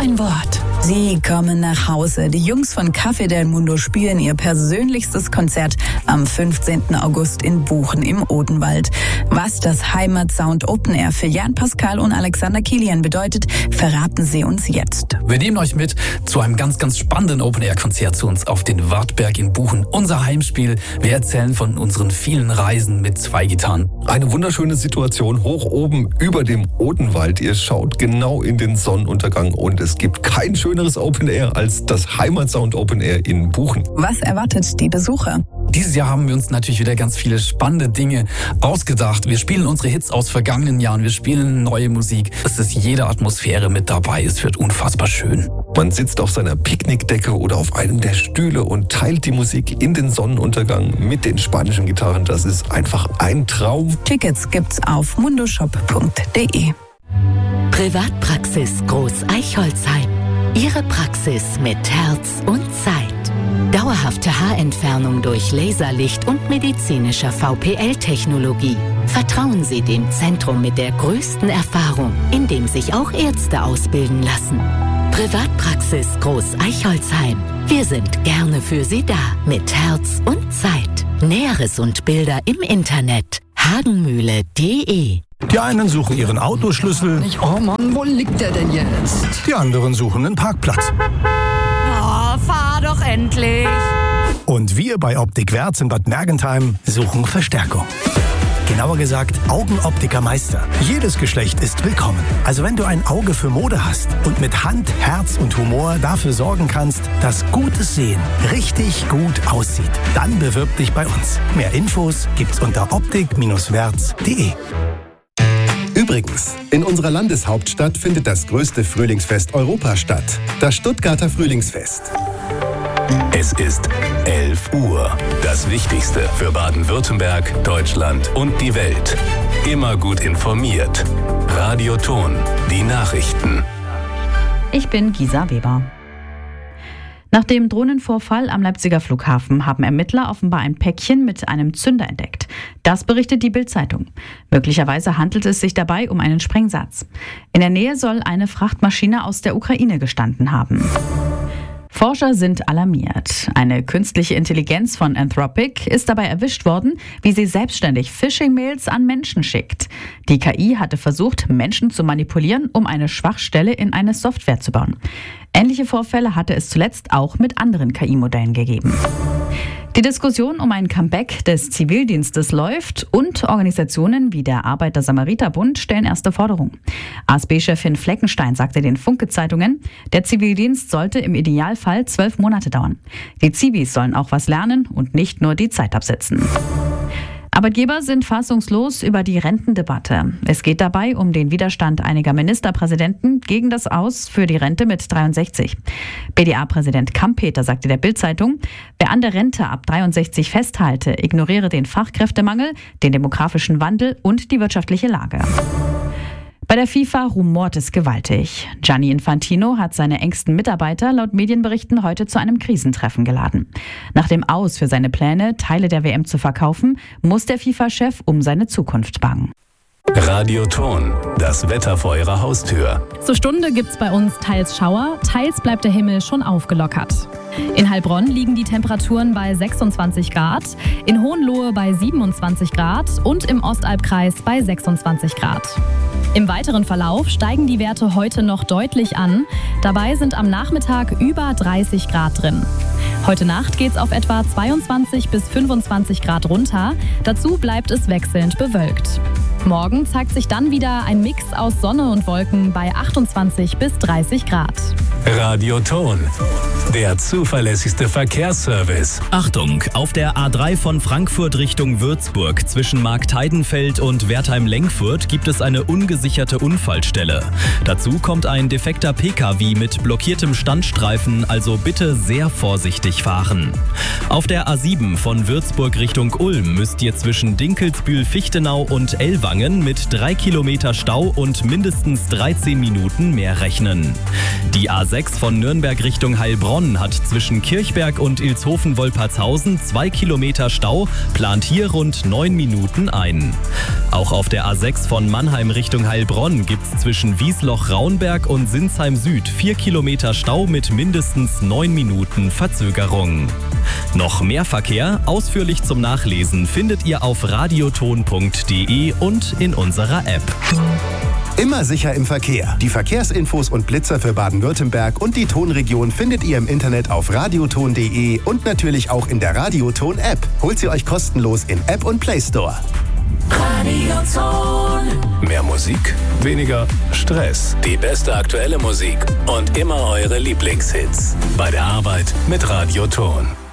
ein Wort. Sie kommen nach Hause. Die Jungs von Café del Mundo spielen ihr persönlichstes Konzert am 15. August in Buchen im Odenwald. Was das Heimatsound Open Air für Jan Pascal und Alexander Kilian bedeutet, verraten sie uns jetzt. Wir nehmen euch mit zu einem ganz, ganz spannenden Open Air Konzert zu uns auf den Wartberg in Buchen. Unser Heimspiel. Wir erzählen von unseren vielen Reisen mit 2 Gitarren. Eine wunderschöne Situation hoch oben über dem Odenwald. Ihr schaut genau in den Sonnenuntergang und es gibt kein schöneres Open Air als das Heimatsound Open Air in Buchen. Was erwartet die Besucher? Dieses Jahr haben wir uns natürlich wieder ganz viele spannende Dinge ausgedacht. Wir spielen unsere Hits aus vergangenen Jahren, wir spielen neue Musik. Es ist jede Atmosphäre mit dabei, es wird unfassbar schön. Man sitzt auf seiner Picknickdecke oder auf einem der Stühle und teilt die Musik in den Sonnenuntergang mit den spanischen Gitarren. Das ist einfach ein Traum. Tickets gibt's auf mundoshop.de. Privatpraxis Groß Eichholzheim. Ihre Praxis mit Herz und Zeit. Dauerhafte Haarentfernung durch Laserlicht und medizinischer VPL-Technologie. Vertrauen Sie dem Zentrum mit der größten Erfahrung, in dem sich auch Ärzte ausbilden lassen. Privatpraxis Groß Eichholzheim. Wir sind gerne für Sie da, mit Herz und Zeit. Näheres und Bilder im Internet. hagenmühle.de. Die einen suchen ihren Autoschlüssel. Oh Mann, wo liegt der denn jetzt? Die anderen suchen einen Parkplatz. Oh, fahr doch endlich. Und wir bei Optik Werz in Bad Mergentheim suchen Verstärkung. Genauer gesagt, Augenoptikermeister. Jedes Geschlecht ist willkommen. Also wenn du ein Auge für Mode hast und mit Hand, Herz und Humor dafür sorgen kannst, dass gutes Sehen richtig gut aussieht, dann bewirb dich bei uns. Mehr Infos gibt's unter optik-werz.de. Übrigens, in unserer Landeshauptstadt findet das größte Frühlingsfest Europas statt, das Stuttgarter Frühlingsfest. Es ist 11 Uhr. Das Wichtigste für Baden-Württemberg, Deutschland und die Welt. Immer gut informiert. Radio Ton, die Nachrichten. Ich bin Gisa Weber. Nach dem Drohnenvorfall am Leipziger Flughafen haben Ermittler offenbar ein Päckchen mit einem Zünder entdeckt. Das berichtet die Bild-Zeitung. Möglicherweise handelt es sich dabei um einen Sprengsatz. In der Nähe soll eine Frachtmaschine aus der Ukraine gestanden haben. Forscher sind alarmiert. Eine künstliche Intelligenz von Anthropic ist dabei erwischt worden, wie sie selbstständig Phishing-Mails an Menschen schickt. Die KI hatte versucht, Menschen zu manipulieren, um eine Schwachstelle in eine Software zu bauen. Ähnliche Vorfälle hatte es zuletzt auch mit anderen KI-Modellen gegeben. Die Diskussion um ein Comeback des Zivildienstes läuft und Organisationen wie der Arbeiter-Samariter-Bund stellen erste Forderungen. ASB-Chefin Fleckenstein sagte den Funke-Zeitungen, der Zivildienst sollte im Idealfall 12 Monate dauern. Die Zivis sollen auch was lernen und nicht nur die Zeit absitzen. Arbeitgeber sind fassungslos über die Rentendebatte. Es geht dabei um den Widerstand einiger Ministerpräsidenten gegen das Aus für die Rente mit 63. BDA-Präsident Kampeter sagte der Bild-Zeitung, wer an der Rente ab 63 festhalte, ignoriere den Fachkräftemangel, den demografischen Wandel und die wirtschaftliche Lage. Bei der FIFA rumort es gewaltig. Gianni Infantino hat seine engsten Mitarbeiter laut Medienberichten heute zu einem Krisentreffen geladen. Nach dem Aus für seine Pläne, Teile der WM zu verkaufen, muss der FIFA-Chef um seine Zukunft bangen. Radio Ton, das Wetter vor Ihrer Haustür. Zur Stunde gibt's bei uns teils Schauer, teils bleibt der Himmel schon aufgelockert. In Heilbronn liegen die Temperaturen bei 26 Grad, in Hohenlohe bei 27 Grad und im Ostalbkreis bei 26 Grad. Im weiteren Verlauf steigen die Werte heute noch deutlich an. Dabei sind am Nachmittag über 30 Grad drin. Heute Nacht geht's auf etwa 22 bis 25 Grad runter. Dazu bleibt es wechselnd bewölkt. Morgen zeigt sich dann wieder ein Mix aus Sonne und Wolken bei 28 bis 30 Grad. Radio Ton, der zuverlässigste Verkehrsservice. Achtung, auf der A3 von Frankfurt Richtung Würzburg zwischen Marktheidenfeld und Wertheim-Lenkfurt gibt es eine ungesicherte Unfallstelle. Dazu kommt ein defekter PKW mit blockiertem Standstreifen, also bitte sehr vorsichtig fahren. Auf der A7 von Würzburg Richtung Ulm müsst ihr zwischen Dinkelsbühl-Fichtenau und Ellwangen Unterfangen mit 3 Kilometer Stau und mindestens 13 Minuten mehr rechnen. Die A6 von Nürnberg Richtung Heilbronn hat zwischen Kirchberg und Ilshofen-Wolpertshausen 2 Kilometer Stau, plant hier rund 9 Minuten ein. Auch auf der A6 von Mannheim Richtung Heilbronn gibt's zwischen Wiesloch-Raunberg und Sinsheim Süd 4 Kilometer Stau mit mindestens 9 Minuten Verzögerung. Noch mehr Verkehr, ausführlich zum Nachlesen, findet ihr auf radioton.de und in unserer App. Immer sicher im Verkehr. Die Verkehrsinfos und Blitzer für Baden-Württemberg und die Tonregion findet ihr im Internet auf radioton.de und natürlich auch in der Radioton-App. Holt sie euch kostenlos in App und Play Store. Radioton. Mehr Musik, weniger Stress. Die beste aktuelle Musik und immer eure Lieblingshits. Bei der Arbeit mit Radioton.